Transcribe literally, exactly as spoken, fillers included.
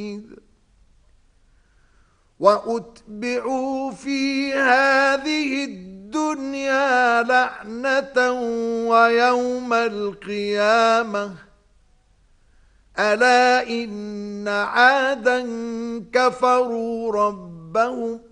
وأتبعوا في هذه الدنيا لعنة ويوم القيامة ألا إن عادا كفروا ربهم